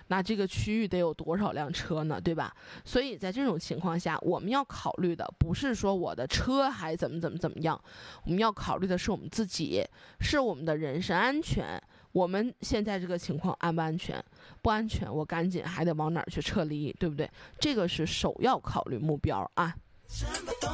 那这个区域得有多少辆车呢，对吧？所以在这种情况下，我们要考虑的不是说我的车还怎么样，我们要考虑的是我们自己，是我们的人身安全。我们现在这个情况安不安全？不安全，我赶紧还得往哪儿去撤离，对不对？这个是首要考虑目标啊。